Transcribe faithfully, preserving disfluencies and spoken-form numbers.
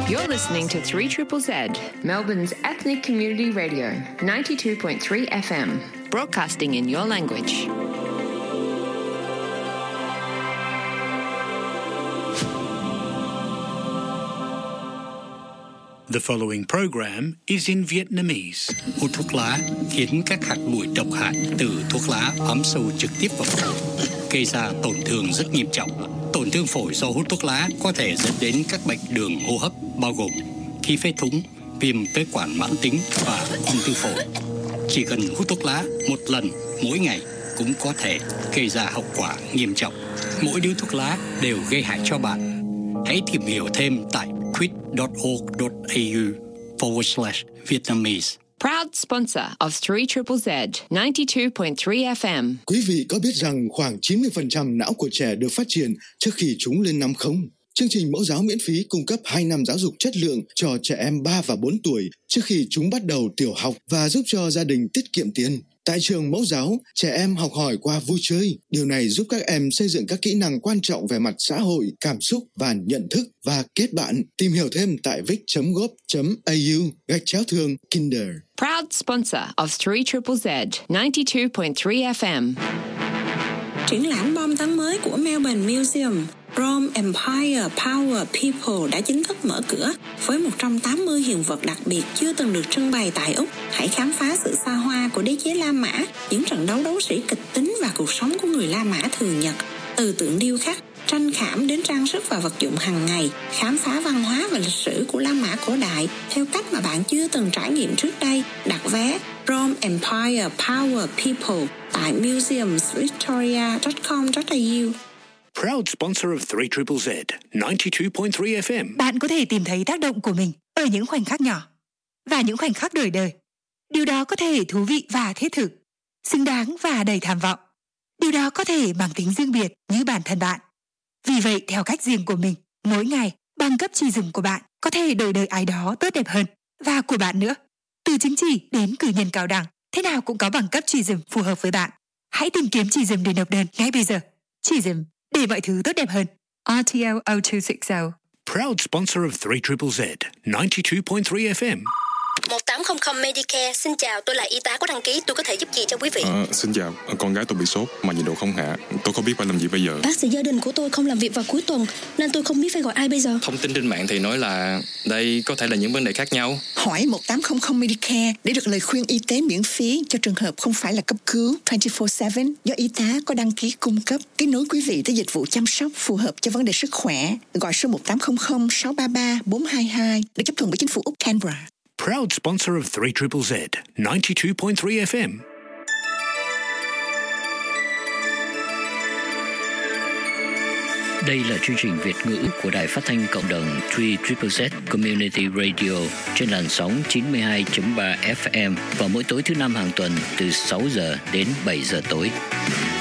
You're listening to three Z Z Z, Melbourne's ethnic community radio, ninety-two point three F M, broadcasting in your language. The following program is in Vietnamese. Hút thuốc lá khiến các hạt bụi độc hại từ thuốc lá bám sâu trực tiếp vào phổi, gây ra tổn thương rất nghiêm trọng. Tổn thương phổi do hút thuốc lá có thể dẫn đến các bệnh đường hô hấp bao gồm khí phế thủng, viêm phế quản mãn tính và ung thư phổi. Chỉ cần hút thuốc lá một lần mỗi ngày cũng có thể gây ra hậu quả nghiêm trọng. Mỗi điếu thuốc lá đều gây hại cho bạn. Hãy tìm hiểu thêm tại quit dot org dot a u forward slash Vietnamese. Proud sponsor of three Z Z Z, ninety-two point three F M. Quý vị có biết rằng khoảng chín mươi phần trăm não của trẻ được phát triển trước khi chúng lên năm không? Chương trình mẫu giáo miễn phí cung cấp hai năm giáo dục chất lượng cho trẻ em ba và bốn tuổi trước khi chúng bắt đầu tiểu học và giúp cho gia đình tiết kiệm tiền. Tại trường mẫu giáo, trẻ em học hỏi qua vui chơi. Điều này giúp các em xây dựng các kỹ năng quan trọng về mặt xã hội, cảm xúc và nhận thức và kết bạn. Tìm hiểu thêm tại vic chấm gov chấm a u gạch chéo thương Kinder. Proud sponsor of three Z Z Z, ninety-two point three F M. Triển lãm bom tấn mới của Melbourne Museum, Rome Empire Power People đã chính thức mở cửa với một trăm tám mươi hiện vật đặc biệt chưa từng được trưng bày tại Úc. Hãy khám phá sự xa hoa của đế chế La Mã, những trận đấu đấu sĩ kịch tính và cuộc sống của người La Mã thường nhật. Từ tượng điêu khắc, tranh khảm đến trang sức và vật dụng hàng ngày, khám phá văn hóa và lịch sử của La Mã cổ đại theo cách mà bạn chưa từng trải nghiệm trước đây. Đặt vé Rome Empire Power People tại museums victoria dot com dot a u. Proud sponsor of three Z Z Z, ninety-two point three F M. Bạn có thể tìm thấy tác động của mình ở những khoảnh khắc nhỏ và những khoảnh khắc đời đời. Điều đó có thể thú vị và thiết thực, xứng đáng và đầy tham vọng. Điều đó có thể mang tính riêng biệt như bản thân bạn. Vì vậy, theo cách riêng của mình, mỗi ngày, bằng cấp chỉ dùng của bạn có thể đổi đời ai đó tốt đẹp hơn, và của bạn nữa. Từ chứng chỉ đến cử nhân cao đẳng, thế nào cũng có bằng cấp chỉ dùng phù hợp với bạn. Hãy tìm kiếm chỉ dùng để nộp đơn ngay bây giờ. Chỉ dùng để mọi thứ tốt đẹp hơn. R T L zero two six zero. Proud sponsor of three Z Z Z, ninety-two point three F M. một tám không không Medicare, xin chào, tôi là y tá có đăng ký, tôi có thể giúp gì cho quý vị? À, xin chào, con gái tôi bị sốt mà nhiệt độ không hạ, tôi không biết phải làm gì bây giờ. Bác sĩ gia đình của tôi không làm việc vào cuối tuần nên tôi không biết phải gọi ai bây giờ. Thông tin trên mạng thì nói là đây có thể là những vấn đề khác nhau. Hỏi một tám không không Medicare để được lời khuyên y tế miễn phí cho trường hợp không phải là cấp cứu hai mươi bốn bảy do y tá có đăng ký cung cấp. Kết nối quý vị tới dịch vụ chăm sóc phù hợp cho vấn đề sức khỏe. Gọi số một tám không không sáu ba ba bốn hai hai được chấp thuận bởi chính phủ Úc Canberra. Proud sponsor of three Z Z Z, ninety-two point three F M. Đây là chương trình Việt ngữ của Đài Phát thanh Cộng đồng three Z Z Z Community Radio trên làn sóng chín mươi hai chấm ba F M vào mỗi tối thứ năm hàng tuần từ sáu giờ đến bảy giờ tối.